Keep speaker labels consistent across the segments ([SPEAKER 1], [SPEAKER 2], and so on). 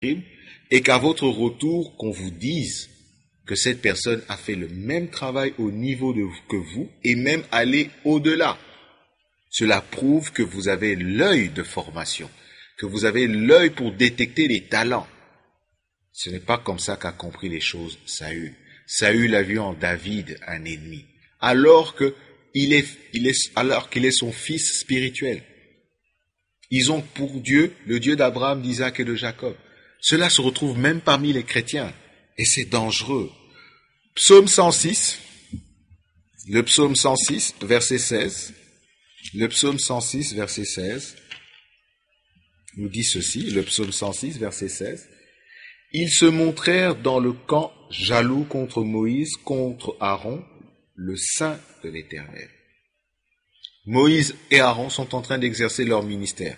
[SPEAKER 1] crime, et qu'à votre retour, qu'on vous dise que cette personne a fait le même travail au niveau que vous, et même aller au-delà. Cela prouve que vous avez l'œil de formation, que vous avez l'œil pour détecter les talents. Ce n'est pas comme ça qu'a compris les choses Saül. Saül a vu en David un ennemi, alors qu'il est son fils spirituel. Ils ont pour Dieu le Dieu d'Abraham, d'Isaac et de Jacob. Cela se retrouve même parmi les chrétiens, et c'est dangereux. Psaume 106, le psaume 106, verset 16. Le psaume 106, verset 16, nous dit ceci, le psaume 106, verset 16. Ils se montrèrent dans le camp jaloux contre Moïse, contre Aaron, le saint de l'Éternel. Moïse et Aaron sont en train d'exercer leur ministère.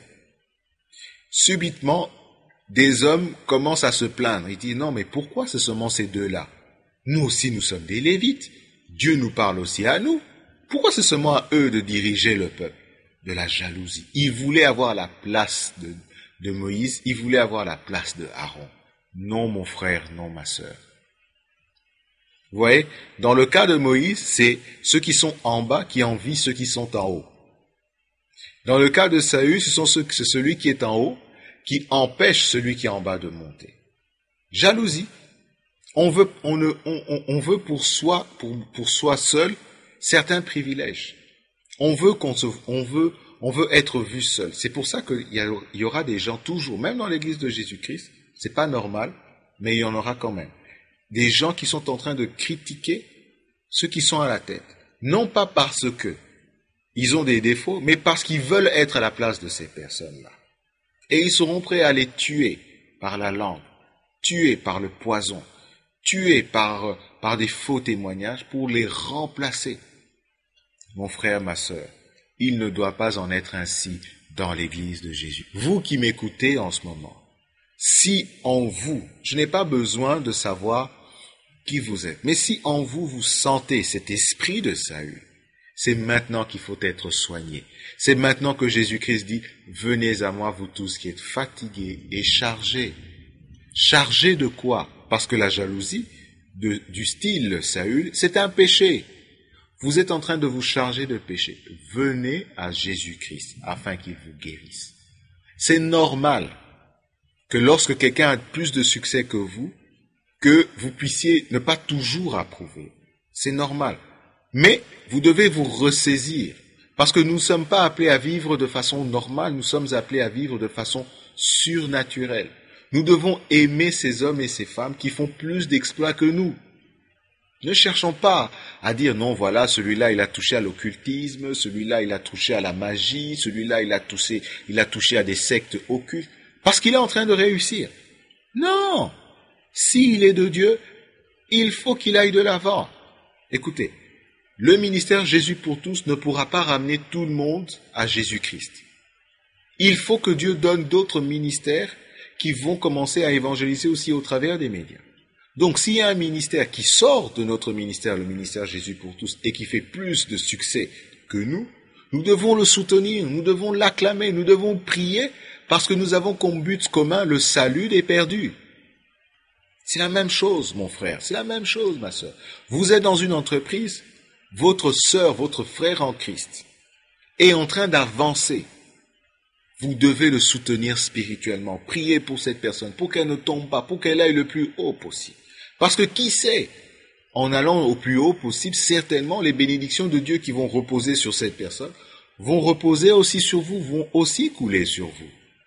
[SPEAKER 1] Subitement, des hommes commencent à se plaindre. Ils disent, non, mais pourquoi c'est seulement ces deux-là? Nous aussi, nous sommes des Lévites. Dieu nous parle aussi à nous. Pourquoi c'est seulement à eux de diriger le peuple? De la jalousie. Ils voulaient avoir la place de Moïse, ils voulaient avoir la place de Aaron. Non, mon frère, non, ma sœur. Vous voyez, dans le cas de Moïse, c'est ceux qui sont en bas qui envient ceux qui sont en haut. Dans le cas de Saül, c'est celui qui est en haut qui empêche celui qui est en bas de monter. Jalousie. On veut pour soi seul certains privilèges. On veut être vu seul. C'est pour ça qu'il y aura des gens toujours, même dans l'église de Jésus-Christ, c'est pas normal, mais il y en aura quand même. Des gens qui sont en train de critiquer ceux qui sont à la tête. Non pas parce que ils ont des défauts, mais parce qu'ils veulent être à la place de ces personnes-là. Et ils seront prêts à les tuer par la langue, tuer par le poison, tuer par des faux témoignages pour les remplacer. Mon frère, ma sœur, il ne doit pas en être ainsi dans l'église de Jésus. Vous qui m'écoutez en ce moment, si en vous, je n'ai pas besoin de savoir qui vous êtes, mais si en vous, vous sentez cet esprit de Saül, c'est maintenant qu'il faut être soigné. C'est maintenant que Jésus-Christ dit, venez à moi, vous tous qui êtes fatigués et chargés. Chargés de quoi? Parce que la jalousie du style Saül, c'est un péché. Vous êtes en train de vous charger de péché. Venez à Jésus-Christ afin qu'il vous guérisse. C'est normal que lorsque quelqu'un a plus de succès que vous puissiez ne pas toujours approuver. C'est normal. Mais vous devez vous ressaisir. Parce que nous ne sommes pas appelés à vivre de façon normale, nous sommes appelés à vivre de façon surnaturelle. Nous devons aimer ces hommes et ces femmes qui font plus d'exploits que nous. Ne cherchons pas à dire non, voilà, celui-là il a touché à l'occultisme, celui-là il a touché à la magie, celui-là il a touché à des sectes occultes, parce qu'il est en train de réussir. Non! S'il est de Dieu, il faut qu'il aille de l'avant. Écoutez, le ministère Jésus pour tous ne pourra pas ramener tout le monde à Jésus-Christ. Il faut que Dieu donne d'autres ministères qui vont commencer à évangéliser aussi au travers des médias. Donc, s'il y a un ministère qui sort de notre ministère, le ministère Jésus pour tous, et qui fait plus de succès que nous devons le soutenir, nous devons l'acclamer, nous devons prier, parce que nous avons comme but commun le salut des perdus. C'est la même chose, mon frère, c'est la même chose, ma sœur. Vous êtes dans une entreprise, votre sœur, votre frère en Christ est en train d'avancer. Vous devez le soutenir spirituellement. Priez pour cette personne, pour qu'elle ne tombe pas, pour qu'elle aille le plus haut possible. Parce que qui sait, en allant au plus haut possible, certainement les bénédictions de Dieu qui vont reposer sur cette personne vont reposer aussi sur vous, vont aussi couler sur vous.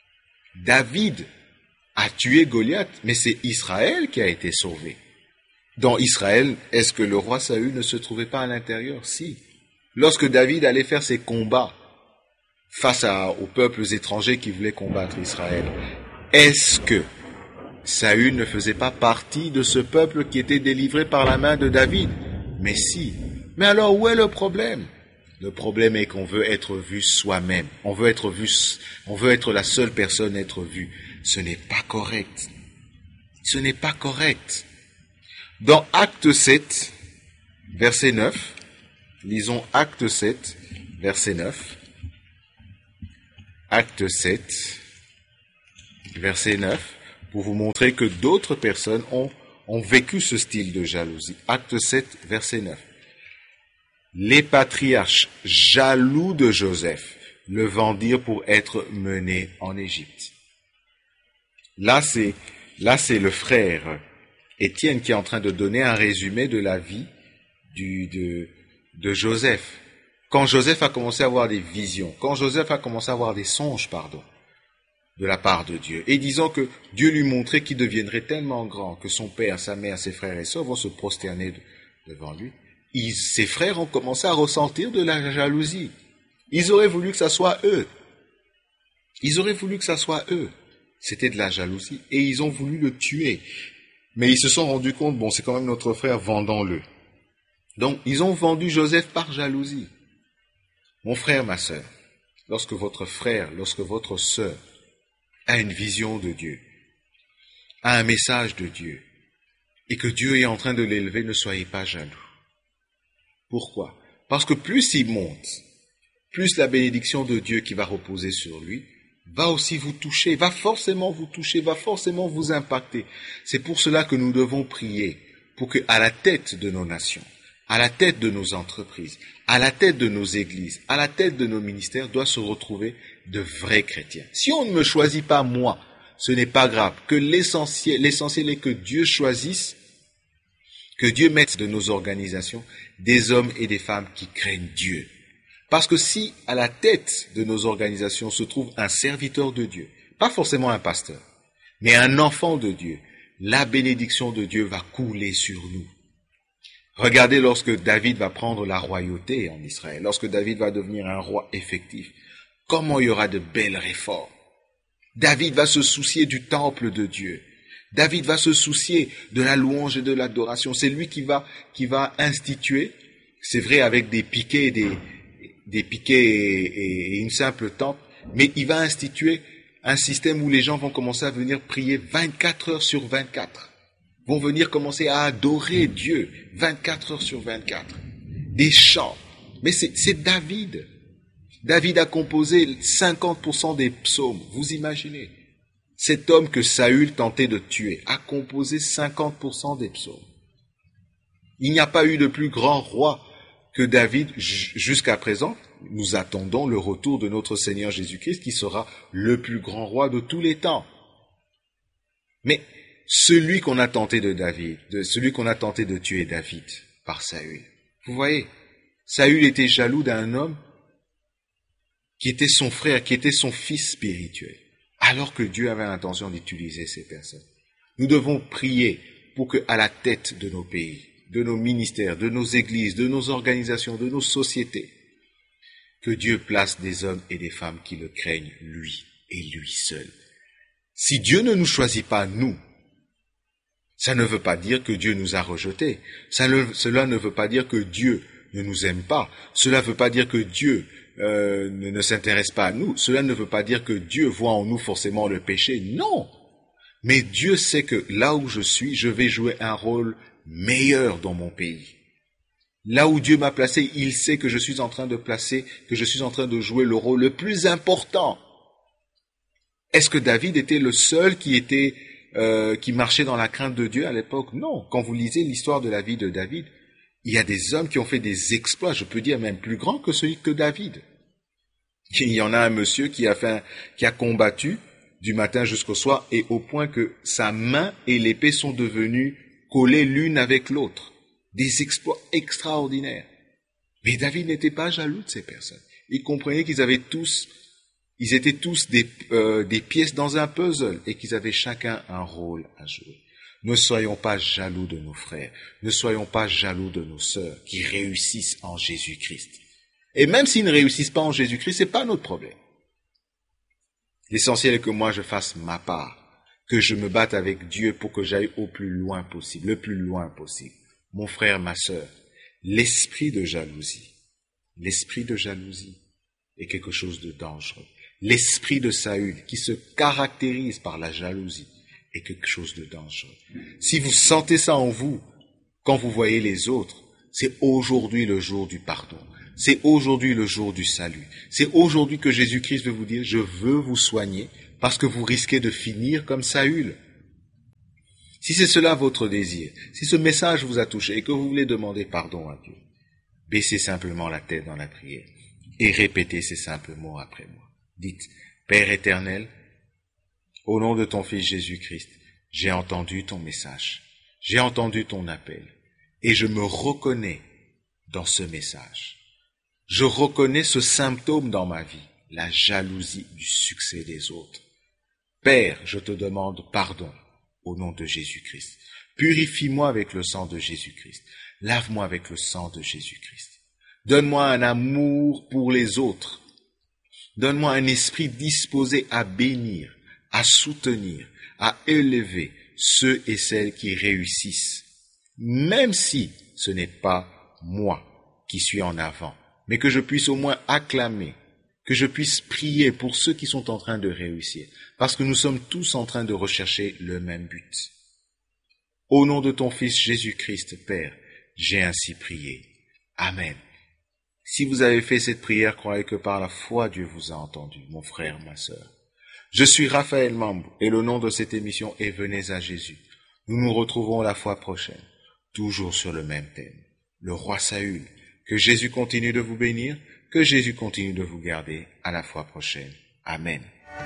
[SPEAKER 1] David a tué Goliath, mais c'est Israël qui a été sauvé. Dans Israël, est-ce que le roi Saül ne se trouvait pas à l'intérieur? Si. Lorsque David allait faire ses combats face aux peuples étrangers qui voulaient combattre Israël, est-ce que Saül ne faisait pas partie de ce peuple qui était délivré par la main de David? Mais si. Mais alors où est le problème? Le problème est qu'on veut être vu soi-même. On veut être la seule personne à être vue. Ce n'est pas correct. Ce n'est pas correct. Dans Acte 7, verset 9, lisons Acte 7, verset 9. Acte 7, verset 9, pour vous montrer que d'autres personnes ont vécu ce style de jalousie. Acte 7, verset 9. Les patriarches, jaloux de Joseph, le vendirent pour être mené en Égypte. Là, c'est le frère Étienne qui est en train de donner un résumé de la vie de Joseph. Quand Joseph a commencé à avoir des visions, quand Joseph a commencé à avoir des songes, de la part de Dieu, et disons que Dieu lui montrait qu'il deviendrait tellement grand que son père, sa mère, ses frères et sœurs vont se prosterner devant lui, ses frères ont commencé à ressentir de la jalousie. Ils auraient voulu que ça soit eux. C'était de la jalousie, et ils ont voulu le tuer. Mais ils se sont rendus compte, bon, c'est quand même notre frère, vendons-le. Donc, ils ont vendu Joseph par jalousie. Mon frère, ma sœur, lorsque votre sœur a une vision de Dieu, a un message de Dieu, et que Dieu est en train de l'élever, ne soyez pas jaloux. Pourquoi? Parce que plus il monte, plus la bénédiction de Dieu qui va reposer sur lui va aussi vous toucher, va forcément vous toucher, va forcément vous impacter. C'est pour cela que nous devons prier, pour que à la tête de nos nations, à la tête de nos entreprises, à la tête de nos églises, à la tête de nos ministères, doivent se retrouver de vrais chrétiens. Si on ne me choisit pas moi, ce n'est pas grave. Que l'essentiel est que Dieu choisisse, que Dieu mette de nos organisations des hommes et des femmes qui craignent Dieu. Parce que si à la tête de nos organisations se trouve un serviteur de Dieu, pas forcément un pasteur, mais un enfant de Dieu, la bénédiction de Dieu va couler sur nous. Regardez lorsque David va prendre la royauté en Israël, lorsque David va devenir un roi effectif, comment il y aura de belles réformes. David va se soucier du temple de Dieu. David va se soucier de la louange et de l'adoration. C'est lui qui va instituer, c'est vrai avec des piquets, et une simple tente, mais il va instituer un système où les gens vont commencer à venir prier 24 heures sur 24. Vont venir commencer à adorer Dieu 24 heures sur 24. Des chants. Mais c'est David. David a composé 50% des psaumes. Vous imaginez? Cet homme que Saül tentait de tuer a composé 50% des psaumes. Il n'y a pas eu de plus grand roi que David jusqu'à présent. Nous attendons le retour de notre Seigneur Jésus-Christ qui sera le plus grand roi de tous les temps. Mais celui qu'on a tenté de tuer David par Saül. Vous voyez, Saül était jaloux d'un homme qui était son frère, qui était son fils spirituel, alors que Dieu avait l'intention d'utiliser ces personnes. Nous devons prier pour que, à la tête de nos pays, de nos ministères, de nos églises, de nos organisations, de nos sociétés, que Dieu place des hommes et des femmes qui le craignent, lui et lui seul. Si Dieu ne nous choisit pas, nous, ça ne veut pas dire que Dieu nous a rejetés. Cela ne veut pas dire que Dieu ne nous aime pas. Cela ne veut pas dire que Dieu ne s'intéresse pas à nous. Cela ne veut pas dire que Dieu voit en nous forcément le péché. Non. Mais Dieu sait que là où je suis, je vais jouer un rôle meilleur dans mon pays. Là où Dieu m'a placé, il sait que je suis en train de jouer le rôle le plus important. Est-ce que David était le seul qui marchait dans la crainte de Dieu à l'époque? Non. Quand vous lisez l'histoire de la vie de David, il y a des hommes qui ont fait des exploits, je peux dire même plus grands que celui que David. Il y en a un monsieur qui a combattu du matin jusqu'au soir et au point que sa main et l'épée sont devenues collées l'une avec l'autre. Des exploits extraordinaires. Mais David n'était pas jaloux de ces personnes. Il comprenait qu'ils étaient tous des pièces dans un puzzle et qu'ils avaient chacun un rôle à jouer. Ne soyons pas jaloux de nos frères, ne soyons pas jaloux de nos sœurs qui réussissent en Jésus-Christ. Et même s'ils ne réussissent pas en Jésus-Christ, c'est pas notre problème. L'essentiel est que moi je fasse ma part, que je me batte avec Dieu pour que j'aille le plus loin possible. Mon frère, ma sœur, l'esprit de jalousie est quelque chose de dangereux. L'esprit de Saül, qui se caractérise par la jalousie, est quelque chose de dangereux. Si vous sentez ça en vous, quand vous voyez les autres, c'est aujourd'hui le jour du pardon. C'est aujourd'hui le jour du salut. C'est aujourd'hui que Jésus-Christ veut vous dire, je veux vous soigner, parce que vous risquez de finir comme Saül. Si c'est cela votre désir, si ce message vous a touché et que vous voulez demander pardon à Dieu, baissez simplement la tête dans la prière et répétez ces simples mots après moi. Dites, Père éternel, au nom de ton Fils Jésus-Christ, j'ai entendu ton message, j'ai entendu ton appel et je me reconnais dans ce message. Je reconnais ce symptôme dans ma vie, la jalousie du succès des autres. Père, je te demande pardon au nom de Jésus-Christ. Purifie-moi avec le sang de Jésus-Christ. Lave-moi avec le sang de Jésus-Christ. Donne-moi un amour pour les autres. Donne-moi un esprit disposé à bénir, à soutenir, à élever ceux et celles qui réussissent, même si ce n'est pas moi qui suis en avant, mais que je puisse au moins acclamer, que je puisse prier pour ceux qui sont en train de réussir, parce que nous sommes tous en train de rechercher le même but. Au nom de ton Fils Jésus-Christ, Père, j'ai ainsi prié. Amen. Si vous avez fait cette prière, croyez que par la foi Dieu vous a entendu, mon frère, ma sœur. Je suis Raphaël Mambou et le nom de cette émission est Venez à Jésus. Nous nous retrouvons la fois prochaine, toujours sur le même thème, le roi Saül. Que Jésus continue de vous bénir, que Jésus continue de vous garder. À la fois prochaine. Amen.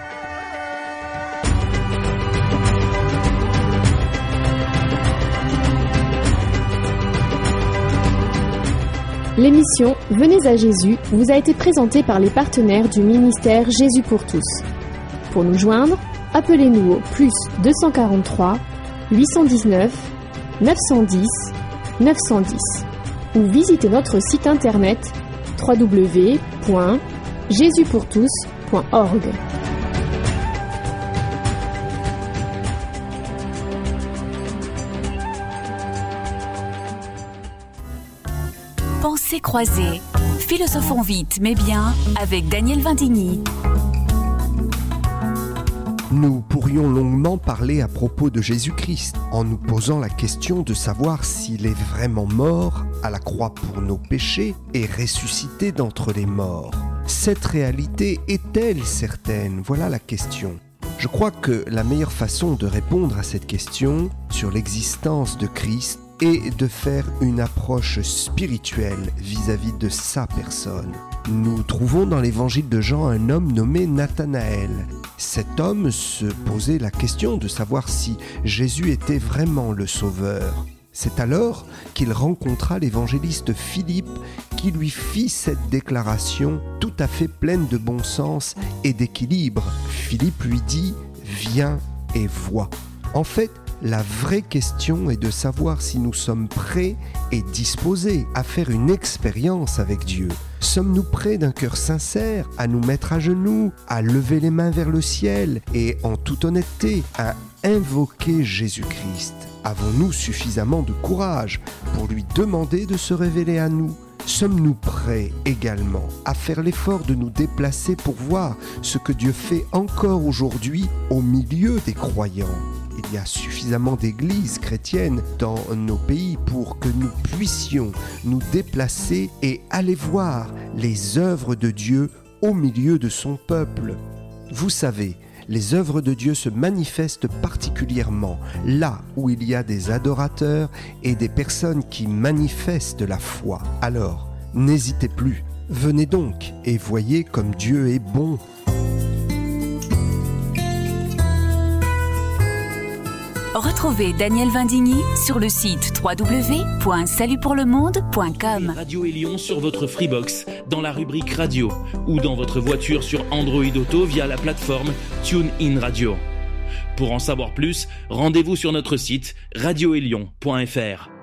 [SPEAKER 2] L'émission Venez à Jésus vous a été présentée par les partenaires du ministère Jésus pour tous. Pour nous joindre, appelez-nous au plus 243 819 910 910 ou visitez notre site internet www.jesuspourtous.org.
[SPEAKER 3] Pensées croisées, philosophons vite mais bien avec Daniel Vindigny.
[SPEAKER 4] Nous pourrions longuement parler à propos de Jésus-Christ, en nous posant la question de savoir s'il est vraiment mort à la croix pour nos péchés et ressuscité d'entre les morts. Cette réalité est-elle certaine? Voilà la question. Je crois que la meilleure façon de répondre à cette question sur l'existence de Christ est de faire une approche spirituelle vis-à-vis de sa personne. Nous trouvons dans l'évangile de Jean un homme nommé Nathanaël. Cet homme se posait la question de savoir si Jésus était vraiment le Sauveur. C'est alors qu'il rencontra l'évangéliste Philippe qui lui fit cette déclaration tout à fait pleine de bon sens et d'équilibre. Philippe lui dit « Viens et vois ». En fait, la vraie question est de savoir si nous sommes prêts et disposés à faire une expérience avec Dieu. Sommes-nous prêts d'un cœur sincère à nous mettre à genoux, à lever les mains vers le ciel et en toute honnêteté à invoquer Jésus-Christ? Avons-nous suffisamment de courage pour lui demander de se révéler à nous? Sommes-nous prêts également à faire l'effort de nous déplacer pour voir ce que Dieu fait encore aujourd'hui au milieu des croyants? Il y a suffisamment d'églises chrétiennes dans nos pays pour que nous puissions nous déplacer et aller voir les œuvres de Dieu au milieu de son peuple. Vous savez, les œuvres de Dieu se manifestent particulièrement là où il y a des adorateurs et des personnes qui manifestent la foi. Alors, n'hésitez plus, venez donc et voyez comme Dieu est bon.
[SPEAKER 3] Retrouvez Daniel Vindigny sur le site www.salutpourlemonde.com.
[SPEAKER 5] Radio Élion sur votre Freebox, dans la rubrique radio, ou dans votre voiture sur Android Auto via la plateforme TuneIn Radio. Pour en savoir plus, rendez-vous sur notre site radioélion.fr.